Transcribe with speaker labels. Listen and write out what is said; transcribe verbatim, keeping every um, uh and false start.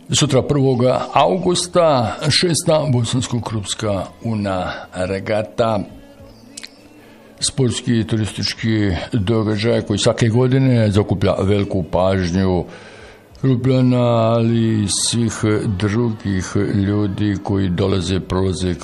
Speaker 1: Sutra prvog augusta šesta bosansko-krupska una regata, sportski i turistički događaj koji svake godine zakuplja veliku pažnju Krupljana, ali i svih drugih ljudi koji dolaze, prolaze